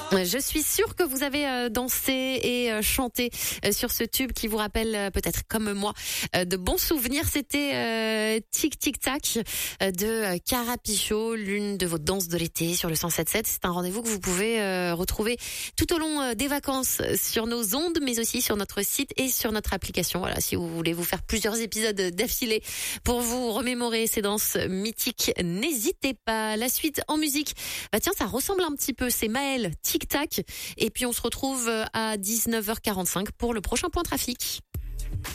Je suis sûre que vous avez dansé et chanté sur ce tube qui vous rappelle peut-être comme moi de bons souvenirs. C'était Tic Tic Tac de Carapicho, l'une de vos danses de l'été sur le 107.7. C'est un rendez-vous que vous pouvez retrouver tout au long des vacances sur nos ondes, mais aussi sur notre site et sur notre application. Voilà, si vous voulez vous faire plusieurs épisodes d'affilée pour vous remémorer ces danses mythiques, n'hésitez pas. La suite en musique, bah tiens, ça ressemble un petit peu. C'est Maël, Tic Tac. Et puis on se retrouve à 19h45 pour le prochain point trafic.